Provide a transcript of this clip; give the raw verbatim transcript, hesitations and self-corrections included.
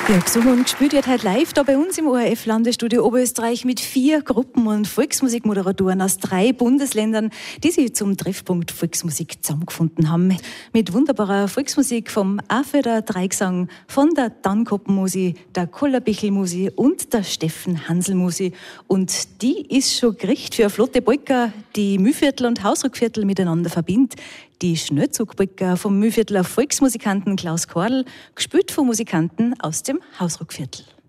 Ja, gesungen und gespielt wird heute live da bei uns im O R F-Landesstudio Oberösterreich mit vier Gruppen und Volksmusikmoderatoren aus drei Bundesländern, die sich zum Treffpunkt Volksmusik zusammengefunden haben. Mit wunderbarer Volksmusik vom Afeder Dreigesang, von der Dannkoppenmusi, der Kollerbichelmusi und der Steffen Hanselmusi. Und die ist schon gericht für eine flotte Polka, die Mühlviertel und Hausruckviertel miteinander verbindet. Die Schnellzugbrücke vom Mühlviertler Volksmusikanten Klaus Kordl, gespielt von Musikanten aus dem Hausruckviertel.